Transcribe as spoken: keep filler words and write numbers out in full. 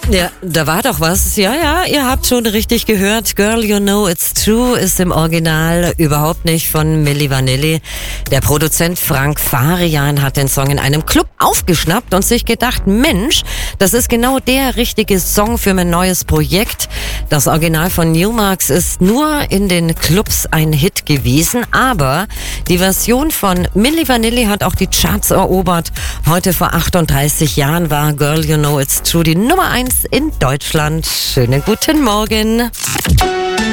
Ja, da war doch was. Ja, ja, ihr habt schon richtig gehört. Girl, You Know It's True ist im Original überhaupt nicht von Milli Vanilli. Der Produzent Frank Farian hat den Song in einem Club aufgeschnappt und sich gedacht, Mensch, das ist genau der richtige Song für mein neues Projekt. Das Original von Newmarks ist nur in den Clubs ein Hit gewesen, aber die Version von Milli Vanilli hat auch die Charts erobert. Heute vor achtunddreißig Jahren war Girl, You Know It's True die Nummer eins in Deutschland. Schönen guten Morgen.